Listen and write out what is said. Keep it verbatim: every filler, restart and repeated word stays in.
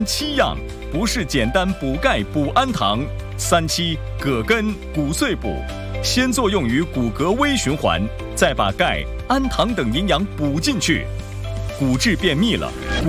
七样，不是简单补钙补氨糖。三七葛根骨碎补，先作用于骨骼微循环，再把钙、氨糖等营养补进去，骨质变密了，骨